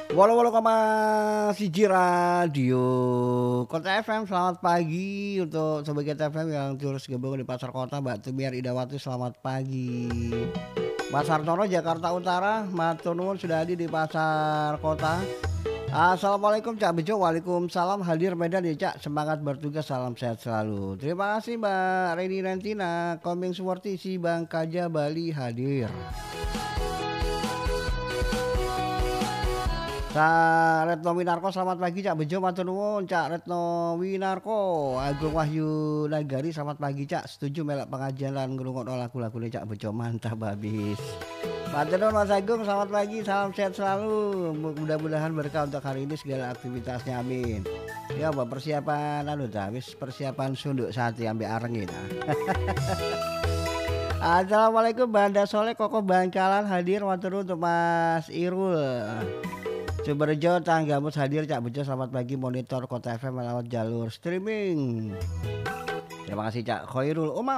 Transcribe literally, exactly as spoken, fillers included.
Wolo wolo koma siji radio Kota F M. Selamat pagi untuk sobat Kita F M yang terus gabung di pasar kota. Mbak Tumiar Idawati, selamat pagi. Mas Sartono Jakarta Utara, matur nuwun sudah hadir di pasar kota. Assalamualaikum Cak Bejo. Waalaikumsalam, hadir Medan ya Cak. Semangat bertugas, salam sehat selalu. Terima kasih Mbak Reni Rentina. Koming Suwarti si Bang Kaja Bali hadir. Cak Retno Winarko, selamat pagi Cak Bejo, matur nuwun Cak Retno Winarko. Agung Wahyu Nagari, selamat pagi Cak. Setuju melak pengajian lan ngrungokno lagu-lagu Cak Bejo, mantap habis. Matur nuwun Mas Agung, selamat pagi, salam sehat selalu. Mudah-mudahan berkah untuk hari ini segala aktivitasnya, amin. Ya apa persiapan anu ta, wis persiapan sunduk sate ambek areng ta. Assalamualaikum Banda Soleh Koko Bangkalan hadir, matur nuwun untuk Mas Irul. Suberjo Tanggamus hadir Cak Bejo, selamat pagi. Monitor Kota F M lewat jalur streaming. Terima kasih Cak Khairul Umam.